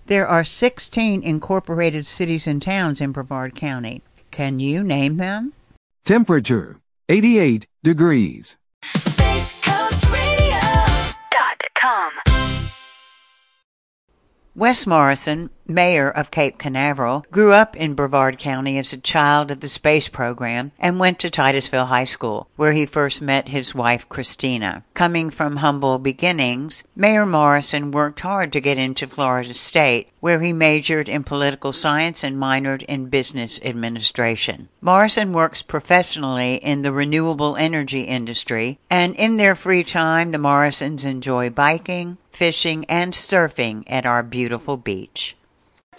There are 16 incorporated cities and towns in Brevard County. Can you name them? Temperature, 88 degrees. SpaceCoastRadio.com. Wes Morrison, mayor of Cape Canaveral, grew up in Brevard County as a child of the space program and went to Titusville High School, where he first met his wife, Christina. Coming from humble beginnings, Mayor Morrison worked hard to get into Florida State, where he majored in political science and minored in business administration. Morrison works professionally in the renewable energy industry, and in their free time, the Morrisons enjoy biking, fishing, and surfing at our beautiful beach.